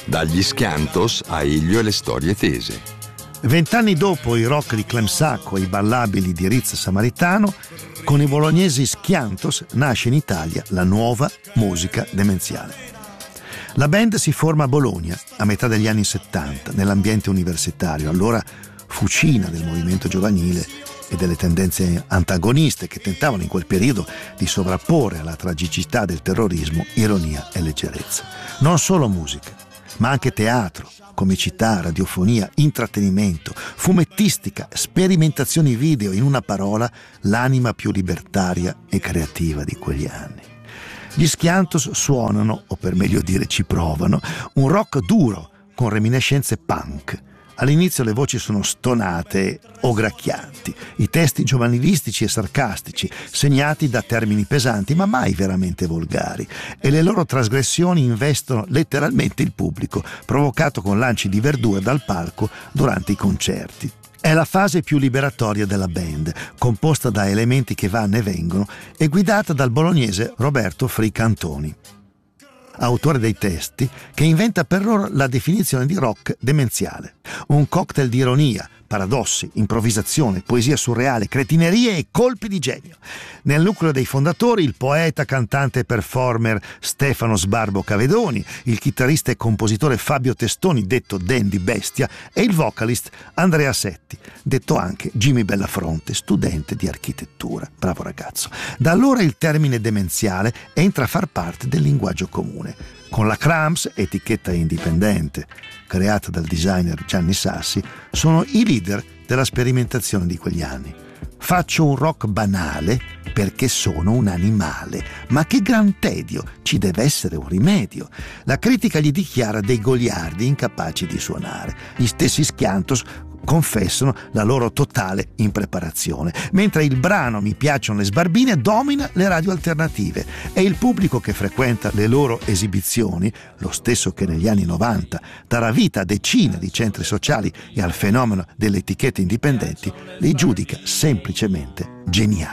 Dagli Schiantos a Elio e le storie tese. 20 anni dopo i rock di Clem Sacco e i ballabili di Riz Samaritano, con i bolognesi Schiantos nasce in Italia la nuova musica demenziale. La band si forma a Bologna a metà degli anni 70, nell'ambiente universitario, allora fucina del movimento giovanile e delle tendenze antagoniste che tentavano in quel periodo di sovrapporre alla tragicità del terrorismo ironia e leggerezza. Non solo musica, ma anche teatro, comicità, radiofonia, intrattenimento, fumettistica, sperimentazioni video, in una parola, l'anima più libertaria e creativa di quegli anni. Gli Schiantos suonano, o per meglio dire ci provano, un rock duro con reminiscenze punk. All'inizio le voci sono stonate o gracchianti, i testi giovanilistici e sarcastici, segnati da termini pesanti ma mai veramente volgari, e le loro trasgressioni investono letteralmente il pubblico, provocato con lanci di verdura dal palco durante i concerti. È la fase più liberatoria della band, composta da elementi che vanno e vengono e guidata dal bolognese Roberto Fricantoni, autore dei testi, che inventa per loro la definizione di rock demenziale. Un cocktail di ironia, paradossi, improvvisazione, poesia surreale, cretinerie e colpi di genio. Nel nucleo dei fondatori il poeta, cantante e performer Stefano Sbarbo Cavedoni, il chitarrista e compositore Fabio Testoni, detto Dandy Bestia, e il vocalist Andrea Setti, detto anche Jimmy Bellafronte, studente di architettura. Bravo ragazzo. Da allora il termine demenziale entra a far parte del linguaggio comune. Con la Cramps, etichetta indipendente creata dal designer Gianni Sassi, sono i leader della sperimentazione di quegli anni. Faccio un rock banale perché sono un animale, ma che gran tedio, ci deve essere un rimedio. La critica gli dichiara dei goliardi incapaci di suonare. Gli stessi Schiantos confessano la loro totale impreparazione, mentre il brano Mi piacciono le sbarbine domina le radio alternative e il pubblico che frequenta le loro esibizioni, lo stesso che negli anni 90 darà vita a decine di centri sociali e al fenomeno delle etichette indipendenti, li giudica semplicemente geniali.